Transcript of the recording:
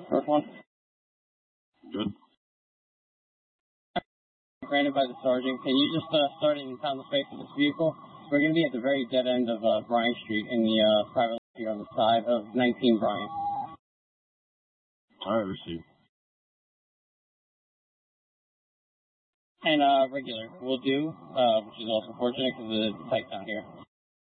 First one. Good. Granted by the sergeant. Can you just start it and pound the face of this vehicle? We're going to be at the very dead end of Bryan Street in the private here on the side of 19 Bryan. All right, receive. And regular will do, which is also fortunate because it's tight down here.